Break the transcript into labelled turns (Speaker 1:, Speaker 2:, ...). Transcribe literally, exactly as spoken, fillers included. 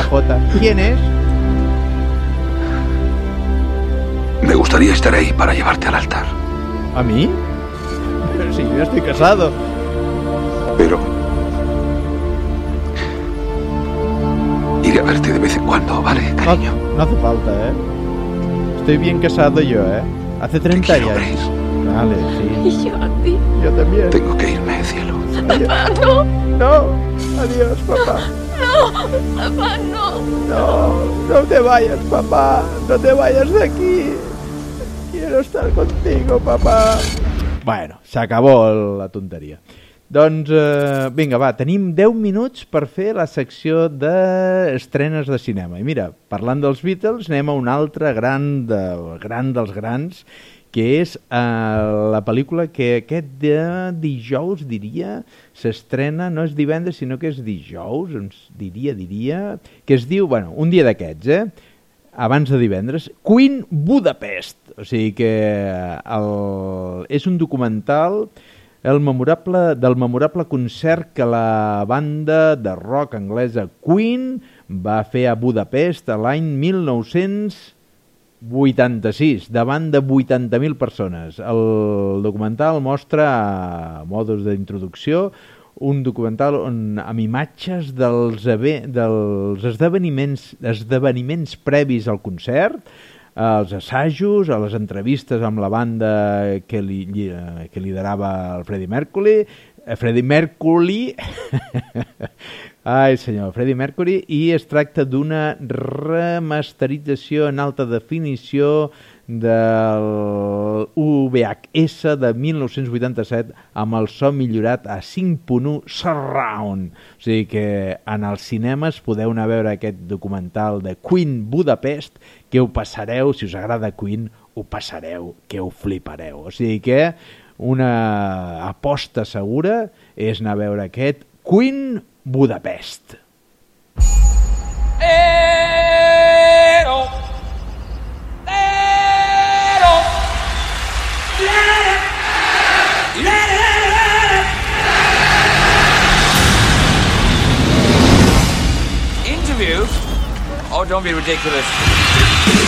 Speaker 1: Jota. ¿Quién es?
Speaker 2: Me gustaría estar ahí para llevarte al altar.
Speaker 1: ¿A mí? Pero si yo estoy casado.
Speaker 2: Pero... iré a verte de vez en cuando, ¿vale, cariño?
Speaker 1: No, no hace falta, ¿eh? Estoy bien casado yo, ¿eh? Hace treinta
Speaker 2: Te quiero,
Speaker 1: años.
Speaker 2: Grace.
Speaker 1: Vale, sí.
Speaker 3: Y yo a ti.
Speaker 1: Yo también.
Speaker 2: Tengo que irme, cielo.
Speaker 3: Papá, no.
Speaker 1: No. Adiós, papá.
Speaker 3: No. Papá, no.
Speaker 1: No. No te vayas, papá. No te vayas de aquí. Quiero estar contigo, papá. Bueno, s'acabó la tonteria. Doncs, eh, vinga, va, tenim deu minuts per fer la secció d'estrenes de cinema. I mira, parlant dels Beatles, anem a un altre gran, de, gran dels grans, que és eh, la pel·lícula que aquest de dijous, diria, s'estrena, no és divendres, sinó que és dijous, diria, diria, que es diu, bueno, un dia d'aquests, eh? Abans de divendres, Queen Budapest. O sigui que el, és un documental el memorable, del memorable concert que la banda de rock anglesa Queen va fer a Budapest l'any mil nou-cents vuitanta-sis, davant de vuitanta mil persones. El documental mostra, a modos d'introducció, un documental on, amb imatges dels, dels esdeveniments, esdeveniments previs al concert, als assajos, a les entrevistes amb la banda que, li, que liderava el Freddie Mercury, Freddie Mercury, ai senyor, Freddie Mercury, i es tracta d'una remasterització en alta definició del U V H S de mil nou-cents vuitanta-set amb el so millorat a cinc punt u Surround. O sigui que en els cinemes podeu anar a veure aquest documental de Queen Budapest, que ho passareu, si us agrada Queen, ho passareu, que ho flipareu. O sigui que una aposta segura és anar a veure aquest Queen Budapest.
Speaker 4: Ero, ero, interview? Oh, don't be ridiculous.